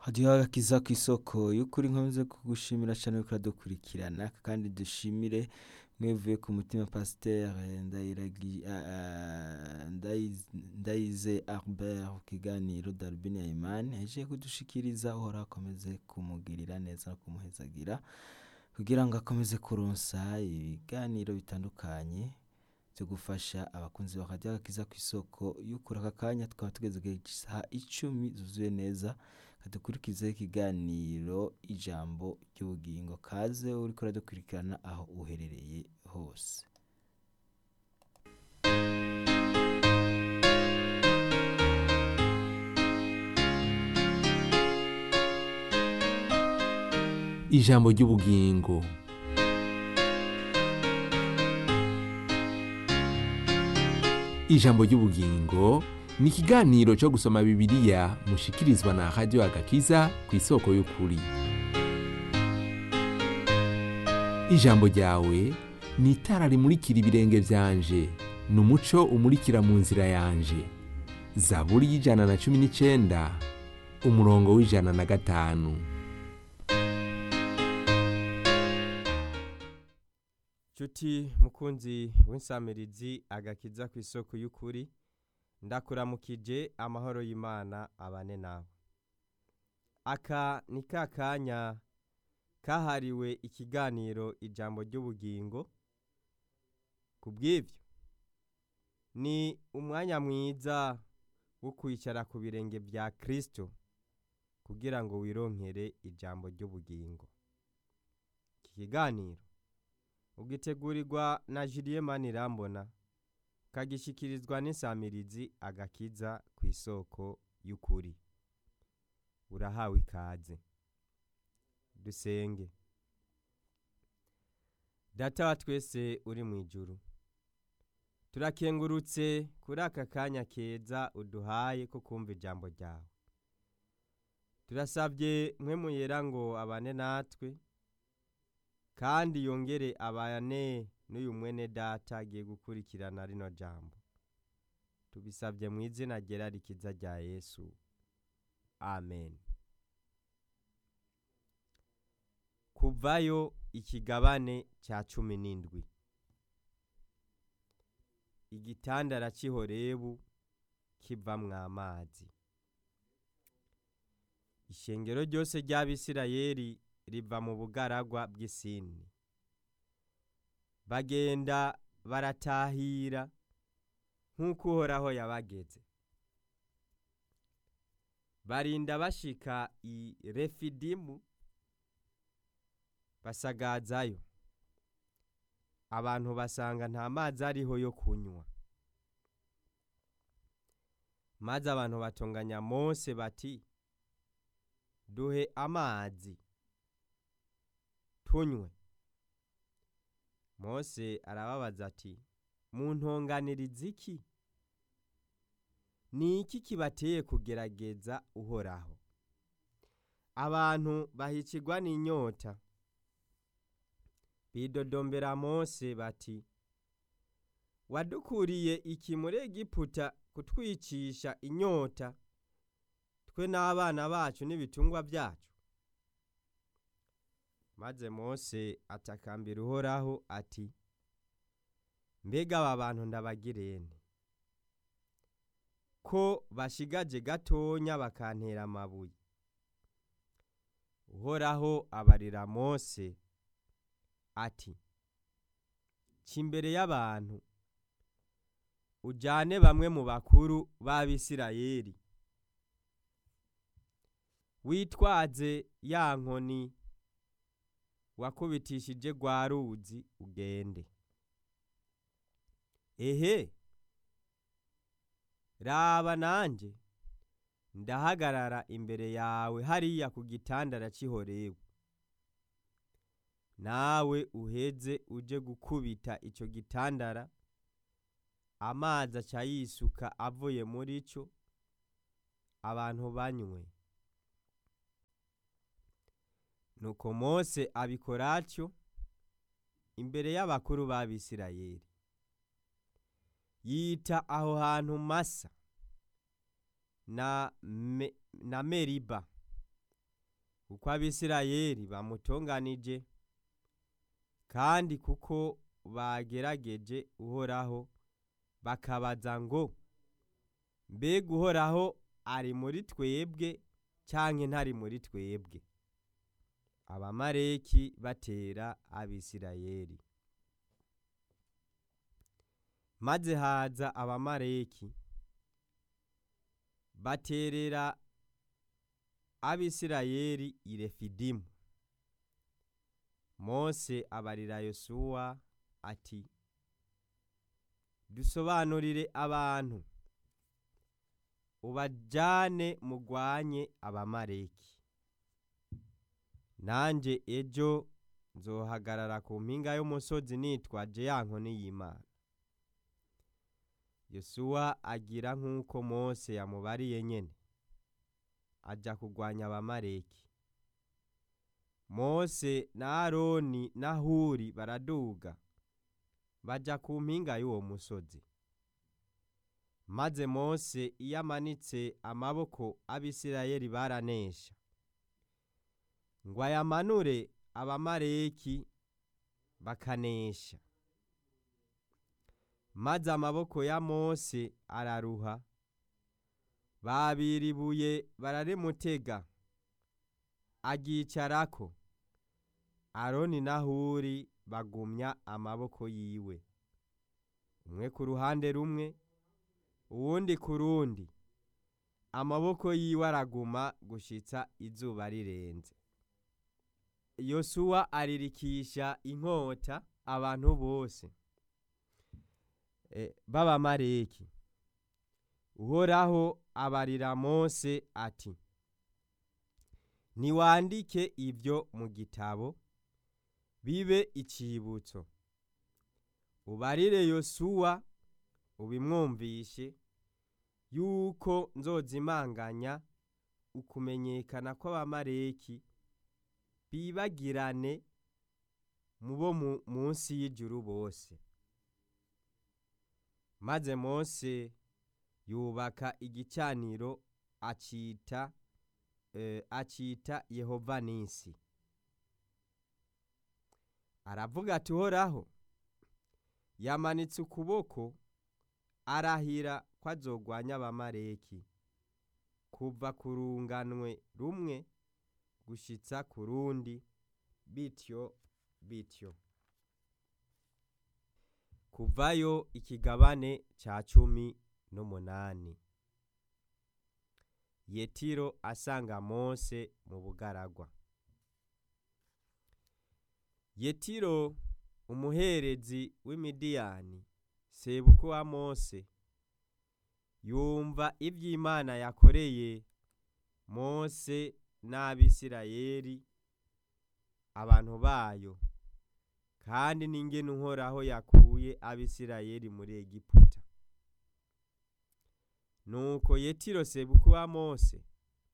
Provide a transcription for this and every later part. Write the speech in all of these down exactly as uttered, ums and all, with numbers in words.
hadiyo agakiza kw'isoko y'ukuri nkomeze kugushimira cyane ko uradukurikirana kandi dushimire mwevuye ku mutima Pasteur Ndayiragi ah, Ndayize Ndayize Albert ku kiganiro Darubini ya Imani aje kudushikiriza uhora akomeze kumugirira neza no kumuhezagira kugira ngo akomeze kuronsa ibiganiro bitandukanye byo gufasha abakunzi bakajya agakiza kw'isoko y'ukuri aka kanya twaba tugeze isaha icumi zuzuye neza kadukurikize ikiganiro ijambo ry'ubugingo kaze uriko uradukurikirana aho uherereye hose. Ijambo ry'ubugingo. Ijambo ry'ubugingo ni ikiganiro cyo gusoma Bibiliya mushikirizwa na Radio Agakiza ku isoko y'ukuri. Ijambo ryawe ni itara rimurikira ibirenge vyanje, ni umuco umurikira mu nzira yanje. Zaburi y'ijana na cumi n'icenda umurongo w'ijana na gatanu. Chuti mukunzi w'insamirizi agakiza ku isoko y'ukuri, ndakuramukije amahoro y'Imana abane nawe. Aka ni kakanya kahariwe ikiganiro ijambo ry'ubugingo. Kubw'ivyo ni umwanya mwiza wo kwicara ku birenge vya Kristo kugira ngo wironkere ijambo ry'ubugingo. Iki kiganiro ugitegurirwa na Julien Manirambona kagishikirizwa n'insamirizi agakiza ku isoko y'ukuri. Urahawe ikaze. Dusenge. Data wa twese uri mu ijuru, turakengurutse kuri aka kanya keza uduhaye ko kumva ijambo ryawe. Turasabye mwe muyera ngo abane natwe kandi yongere abane n'uyu mwene data agiye gukurikirana rino jambo. Tubisabye mu izina ryera rikiza rya Yesu. Amen. Kuvayo ikigabane cya cumi n'indwi. Igitandara cy'Ihorebu kivamwo amazi. Ishengero ryose ry'Abisirayeli riva mu bugaragwa bw'Isini. Bagenda baratahira nk'uko Uhoraho yabageze. Barinda bashika i Refidimu basagazayo. Abantu basanga nta mazi ariho yo kunywa. Maze abantu batonganya Mose bati, duhe amazi tunywe. Mose arababaza ati, muntonganiriza iki? Ni iki kibateye kugerageza Uhoraho? Abantu bahicirwa n'inyota. Bidodombera Mose bati, wadukuriye iki muri Egiputa kutwicisha inyota twe n'abana bacu n'ibitungwa byacu? Maze Mose atakambira Uhoraho ati, mbega aba bantu ndabagirene ko bashigaje gatonya bakantera amabuye? Uhoraho abarira Mose ati, cimbere y'abantu ujane bamwe mu bakuru b'Abisirayeli, witwaze ya nkoni wakubitishije rwa ruzi ugende. Ehe, raba nanje ndahagarara imbere yawe hariya ku gitandara cy'Ihorebu, nawe uheze uje gukubita ico gitandara, amazi aca yisuka avuye muri cyo, abantu banywe. Nuko Mose abikora atyo imbere y'abakuru b'Abisirayeli. Yita aho hantu Masa na, me, na Meriba kuko Abisirayeli bamutonganije kandi kuko bagerageje Uhoraho bakabaza ngo mbega Uhoraho ari muri twebwe canke ntari muri twebwe. Abamaleki batera Abisirayeli. Maze haza Abamaleki baterera Abisirayeli i Refidimu. Mose abarira Yosuwa ati dusobanurire abantu ubajane mugwanye Abamaleki. Nanje ejo nzohagarara ku mpinga y'umusozi nitwaje ya nkoni y'Imana. Yosuwa agira nk'uko Mose yamubariye nyene, aja kugwanya Abamaleki. Mose na Aroni na Huri baraduga baja ku mpinga y'uwo musozi. Maze Mose iyo amanitse amaboko Abisirayeli baranesha. Ngo ayamanure Abamaleki bakanesha. Maze amaboko ya Mose araruha, babira ibuye bararimutega, agicarako. Aroni na Huri bagumya amaboko yiwe, umwe ku ruhande rumwe uwundi ku rundi. Amaboko yiwe araguma gushitsa izuba rirenze. Yosuwa aririkisha inkota abantu bose e, b'Abamaleki. Uhoraho abarira Mose ati niwandike ivyo mu gitabo bibe icibutso, ubarire Yosuwa ubimwumvishe yuko nzozimanganya ukumenyekana kw'Abamaleki bibagirane mubo munsi y'ijuru bose. Maze Mose yubaka igicaniro acita eh, acita Yehova Nisi. Aravuga ati Uhoraho yamanitse ukuboko arahira ko azogwanya Abamaleki kuva ku runganwe rumwe gushitsa ku rundi, bityo bityo. Kuvayo ikigabane ca cumi n'umunani. Yetiro asanga Mose mu bugaragwa. Yetiro umuherezi w'Imidiyani, sebuku wa Mose, yumva ivy'Imana yakoreye Mose n'Abisirayeli abantu bayo, kandi n'ingene Uhoraho yakuye Abisirayeli muri Egiputa. Nuko Yetiro sebuku wa Mose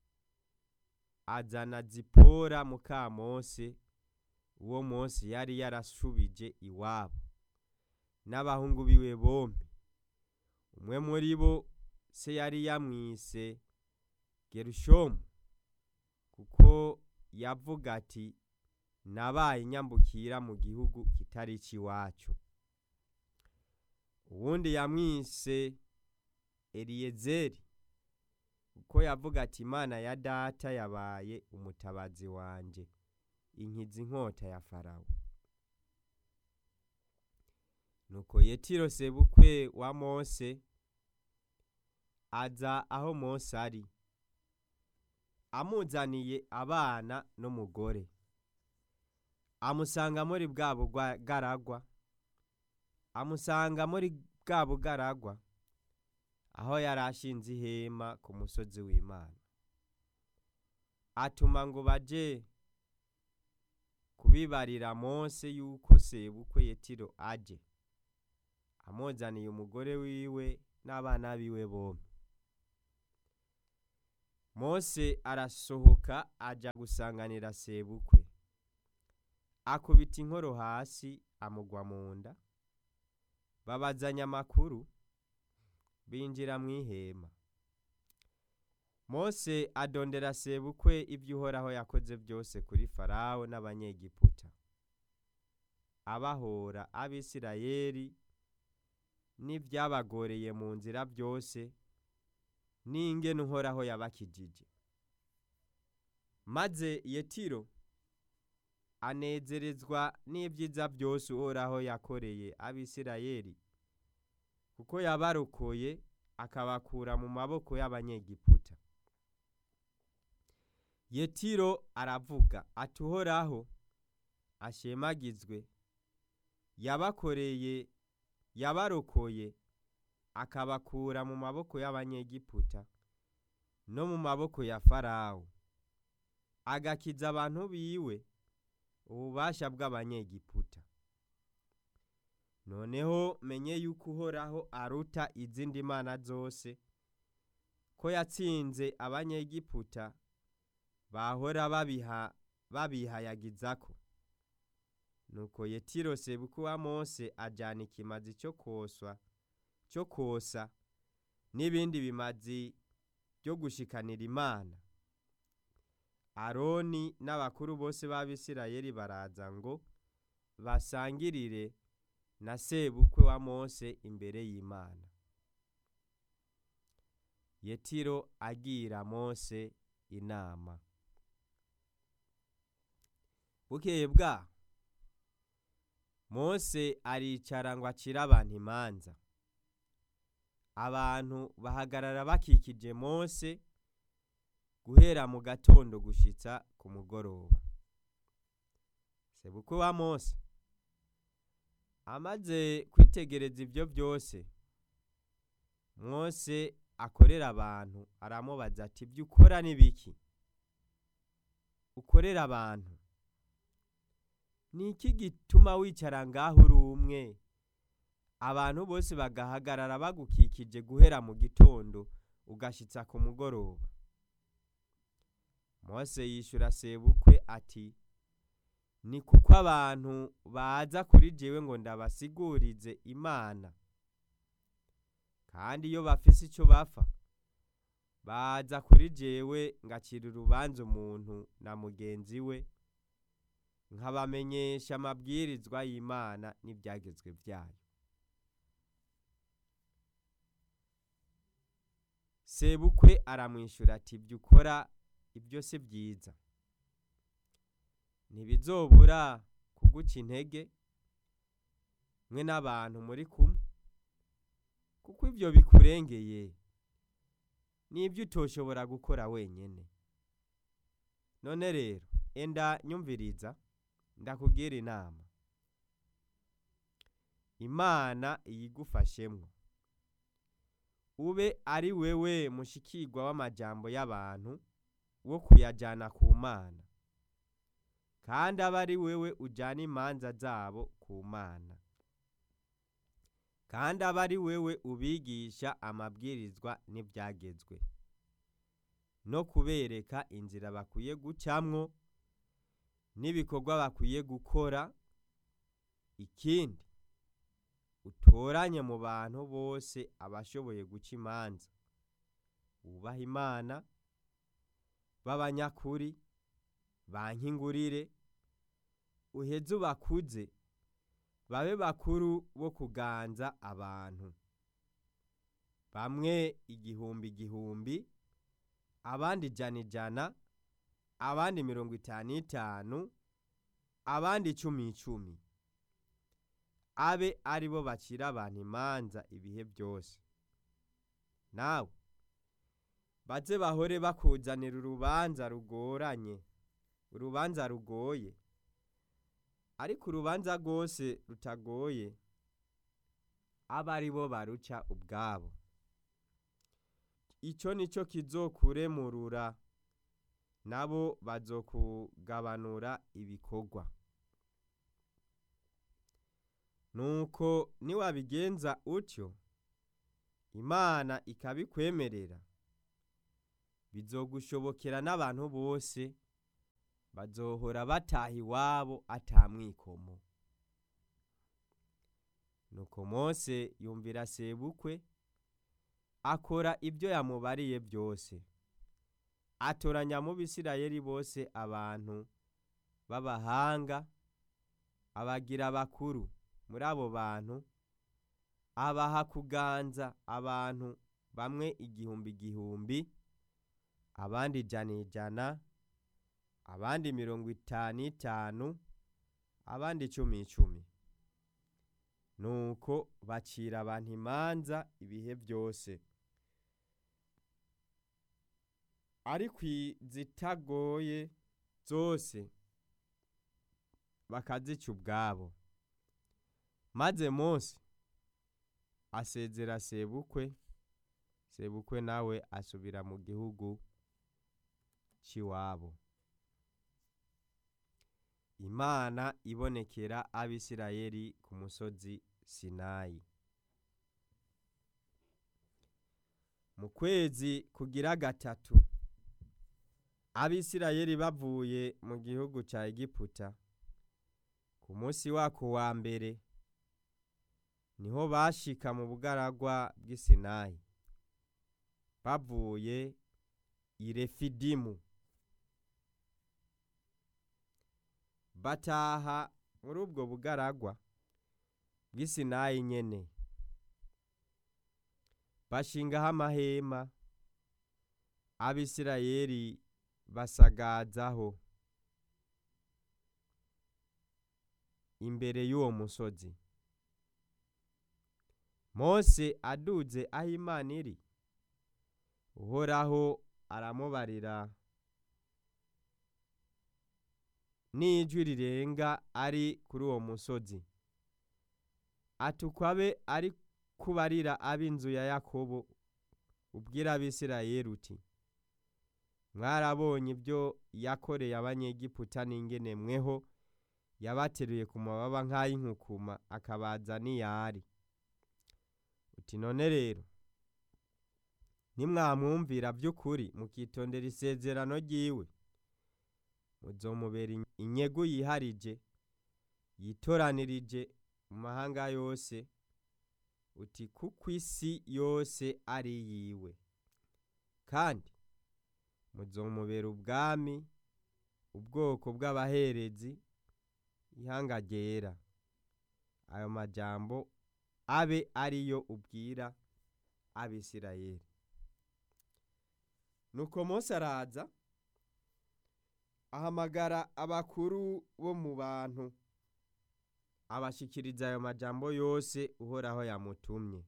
azana Zipora muka Mose, uwo Mose yari yarashubije iwabo, n'abahungu biwe bombi. Umwe muri bo se yari yamwise Gerushomu, kuko yavuga ati nabaye nyambukira mu gihugu kitari ciwacu. Uwundi yamwise Eliyezeri, kuko yavuga ati Imana ya data yabaye umutabazi wanje, inkiza inkota ya Farawo. Nuko Yetiro sebukwe wa Mose aza aho Mose ari, amuzaniye abana n'umugore. Amusanga muri bwa bugaragwa, amusanga muri bwa bugaragwa aho yarashinze ihema ku musozi w'Imana. Atuma ngo baje kubibarira Mose yuko sebukwe Yetiro aje, amuzaniye umugore wiwe n'abana biwe bombi. Mose arasohoka aja gusanganira sebukwe, akubita inkoro hasi amugwa mu nda. Babazanya amakuru, binjira mw'ihema. Mose adondera sebukwe ibyo Uhoraho yakoze byose kuri Farawo n'Abanyegiputa, abahora Abisirayeli n'ivyabagoreye mu nzira byose, n'ingene Uhoraho yabakijije. Maze Yetiro anezerezwa n'ivyiza byose Uhoraho yakoreye Abisirayeli, kuko yabarokoye akabakura mu maboko y'Abanyegiputa. Yetiro aravuga ati Uhoraho ashemagizwe, yabakoreye yabarokoye akabakura mu maboko y'Abanyegiputa no mu maboko ya Farawo, agakiza abantu biwe ububasha bw'Abanyegiputa. Noneho menye yuko Uhoraho aruta izindi mana zose, ko yatsinze Abanyegiputa bahora babiha babihayagizako. Nuko Yetiro sebukwe wa Mose ajana ikimazi cyo koswa cyo kosa n'ibindi bimazi byo gushikanira Imana. Aroni n'abakuru bose b'Abisirayeli baraza ngo basangirire na sebukwe wa Mose imbere y'Imana. Yetiro agira Mose inama. Bukeye bwa Mose aricara ngo acira abantu imanza. Abantu bahagarara bakikije Mose guhera mu gatondo gushitsa ku mugoroba. Sebukwe wa Mose amaze kwitegereza ibyo byose Mose akorera abantu, aramubaza ati ibyo ukora ni biki? Ukorera abantu ni iki gituma wicara ngaho uri umwe, abantu bose bagahagarara bagukikije guhera mu gitondo ugashitsa ku mugoroba? Mose yishura sebukwe ati ni kuko abantu baza kuri jewe ngo ndabasigurize Imana, kandi iyo bafise icyo bapfa baza kuri jewe ngacira urubanza umuntu na mugenzi we, nkabamenyesha amabwirizwa y'Imana n'ibyagezwe byayo. Sebukwe aramwishura ati ibyo ukora ibyo si byiza, ntibizobura kuguca intege mwe n'abantu muri kumwe, kuko ibyo bikurengeye n'ibyo utoshobora gukora wenyene. None rero enda nyumviriza ndakugira inama. Imana iyigufashemwo, ube ari wewe mushikirwa w'amajambo y'abantu wo kuyajana ku Mana, kandi aba ari wewe ujana imanza zabo ku Mana, kandi aba ari wewe ubigisha amabwirizwa n'ibyagezwe, no kubereka inzira bakwiye gucamwo n'ibikorwa bakwiye gukora. Ikindi, utoranye mu bantu bose abashoboye guca imanza, ubaha Imana, b'abanyakuri, bankingurire, uheze ubakuze babe bakuru bo kuganza abantu, bamwe igihumbi igihumbi, abandi ijana ijana, abandi mirongo itanu itanu, abandi icumi icumi, abe ari bo bacira abantu imanza ibihe byose. Nawe baze bahore bakuzanira urubanza rugoranye, urubanza rugoye, ariko urubanza rwose rutagoye aba ari bo baruca ubwabo. Ico nico kizokuremurura, nabo bazokugabanura ibikorwa. Nuko niwabigenza utyo, Imana ikabikwemerera, bizogushobokera n'abantu bose bazohora bataha iwabo atamwikomo. Nuko Mose yumvira sebukwe, akora ibyo yamubariye byose. atoranya mu Bisirayeli bose abantu b'abahanga, abagira bakuru muri abo bantu, abaha kuganza abantu bamwe igihumbi igihumbi, abandi ijana ijana, abandi mirongo itanu itanu, abandi icumi icumi. Nuko bacira abantu imanza ibihe byose. Ariko izitagoye zose bakazica ubwabo. Maze Mose asezera sebukwe, sebukwe nawe asubira mu gihugu c'iwabo. Imana ibonekera Abisirayeli ku musozi Sinayi. Mu kwezi kugira gatatu, Abisirayeli bavuye mu gihugu ca Egiputa, ku munsi wako wa mbere niho bashika mu bugaragwa bw'i Sinayi, bavuye i Refidimu. Bataha muri ubwo bugaragwa bw'i Sinayi nyene, bashingaho amahema, Abisirayeli basagazaho imbere y'uwo musozi. Mose aduze aho Imana iri, Uhoraho aramubarira n'ijwi rirenga ari kuri uwo musozi, ati ukwabe ari kubarira ab'inzu ya Yakobo, ubwira Abisirayeli uti, mwarabonye ibyo yakoreye Abanyegiputa n'ingene mweho yabateruye ku mababa nk'ay'inkukuma akabaza n'iyari. Uti none rero nimwamwumvira by'ukuri mukitondera isezerano ryiwe, muzomubera inyegu yiharije yitoranirije mu mahanga yose. Uti kuko isi yose ari yiwe, kandi muzomubera ubwami, ubwoko bw'abaherezi, ihanga ryera. Ayo majambo abe ariyo ubwira Abisirayeli. Nuko Mose araza ahamagara abakuru bo mu bantu, abashikiriza ayo majambo yose Uhoraho yamutumye.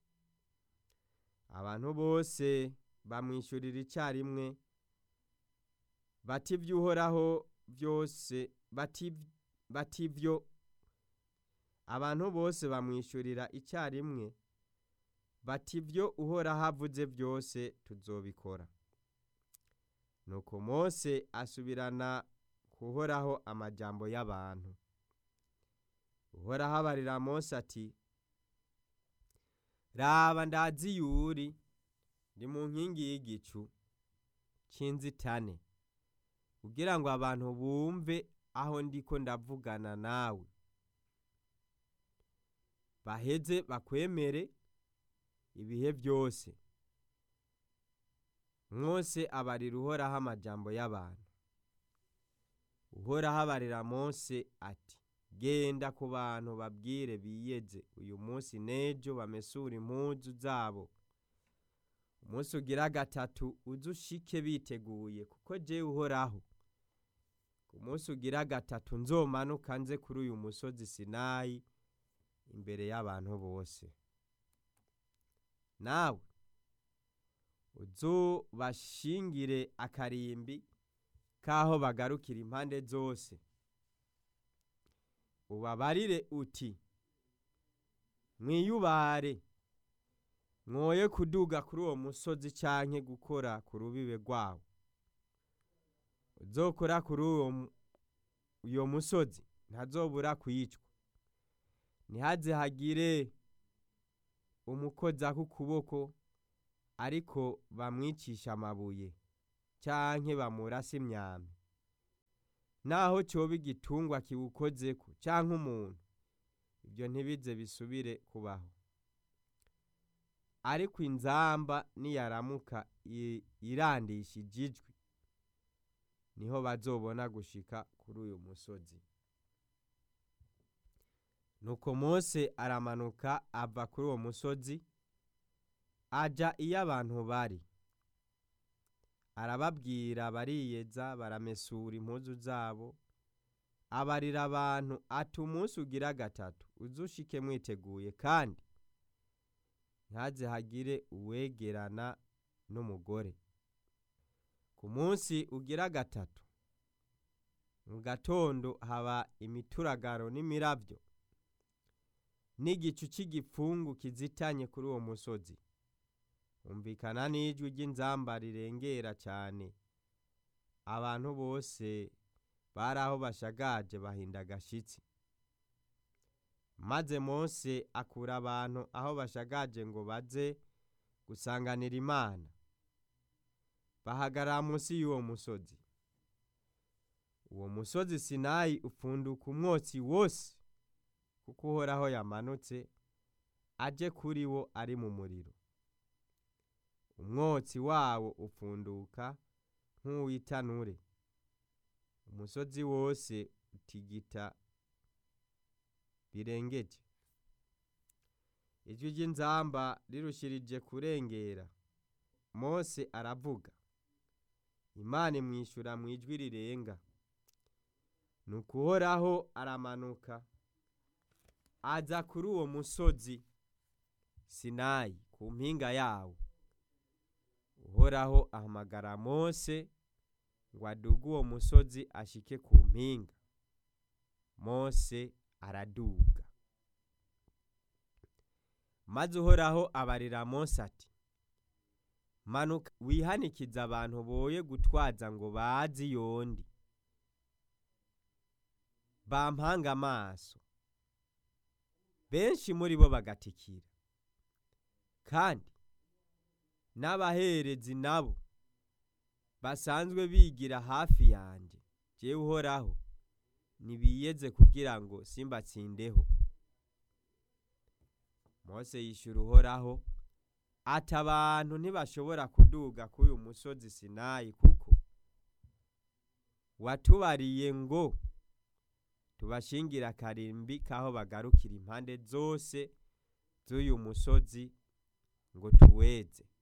Abantu bose bamwishurira icarimwe bati ivy'Uhoraho byose, bati bativyo. Abantu bose bamwishurira icarimwe bati ibyo Uhoraho avuze byose tuzobikora. Nuko Mose asubirana kuhoraho amajambo y'abantu. Uhoraho abarira Mose ati, raba ndazi yuri ndi mu nkingi y'igicu c'inzitane, kugira ngo abantu bumve aho ndiko ndavugana nawe, baheze bakwemere ibihe byose. Mose abarira Uhoraho amajambo y'abantu. Uhoraho abarira Mose ati, genda ku bantu babwire biyeze uyu munsi nejo bamesura impuzu zabo. Umunsi ugira gatatu uzushike biteguye, kuko je Uhoraho ku munsi ugira gatatu nzomanuka nze kuri uyu musozi Sinayi imbere y'abantu bose. Nawe uzobashingire akarimbi kaho bagarukira impande zose, ubabarire uti, mwiyubare mwoye kuduga kuri uwo musozi canke gukora ku rubibe rwawo. Uzokora kuri uwo uyo musozi ntazobura kwicwa, ntihaze hagire umukoza kukuboko ariko bamwicisha amabuye canke bamurasa imyambi. Naho coba igitungwa kiwukozeko canke umuntu, ibyo ntibize bisubire kubaho. Ariko inzamba niyaramuka irandishije ijwi niho bazobona gushika kuri uyu musozi. Nuko Mose aramanuka ava kuri uwo musozi aja iyo abantu bari, arababwira bariyeza baramesura impuzu zabo, abarira abantu ati umunsi ugira gatatu uzushike mwiteguye, kandi ntaze hagire uwegerana n'umugore. Ku munsi ugira gatatu mu gatondo haba imituragaro n'imiravyo n'igicu c'igipfungu kizitanye kuri uwo musozi, umvikana n'ijwi ry'inzamba rirengera cyane. Abantu bose bari aho bashagaje bahinda agashitsi. Maze Mose akura abantu aho bashagaje ngo baze gusanganira Imana, bahagarara munsi y'uwo musozi. Uwo musozi Sinayi upfunduka umwotsi wose, kuko Uhoraho yamanutse aje kuri wo ari mu muriro. Umwotsi wawo upfunduka nk'uwitanure, umusozi wose utigita birengeje. Ijwi ry'inzamba rirushirije kurengera, Mose aravuga, Imana imwishura mu ijwi rirenga. Nuko Uhoraho aramanuka aza kuri uwo musozi Sinayi ku mpinga yawo. Uhoraho ahamagara Mose ngo aduge uwo musozi ashike ku mpinga. Mose araduga. Maze Uhoraho abarira Mose ati, manuka wihanikiza abantu boye gutwaza ngo bazi yondi, bampanga amaso. Benshi muri bo bagatikira, kandi n'abaherezi nabo basanzwe bigira hafi yanje, jewe Uhoraho nibiyeze kugira ngo simbatsindeho. Mose yishura Uhoraho ati abantu ntibashobora kuduga kuri uyu musozi Sinayi, kuko watubariye ngo tubashingira akarimbi kaho bagarukira impande zose z'uyu musozi ngo tuweze.